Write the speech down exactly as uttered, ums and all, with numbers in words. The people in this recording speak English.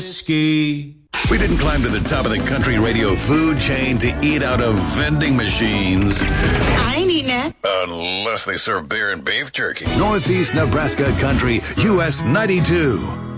whiskey. We didn't climb to the top of the country radio food chain to eat out of vending machines. I ain't eating that. Unless they serve beer and beef jerky. Northeast Nebraska Country, U S ninety-two.